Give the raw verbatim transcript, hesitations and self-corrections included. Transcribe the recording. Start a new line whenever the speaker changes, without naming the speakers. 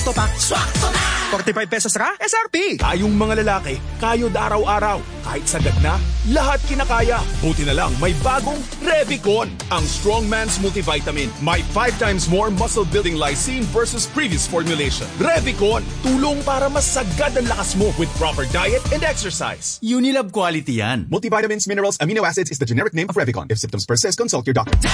Swakto pa. Swakto na! forty-five pesos ra? S R P!
Tayong mga lalaki, kayod araw-araw. Kahit sagad na, lahat kinakaya. Buti na lang, may bagong Revicon. Ang Strong Man's Multivitamin. May five times more muscle-building lysine versus previous formulation. Revicon, tulong para mas sagad ang lakas mo with proper diet and exercise.
Unilab quality yan.
Multivitamins, minerals, amino acids is the generic name of Revicon. If symptoms persist, consult your doctor.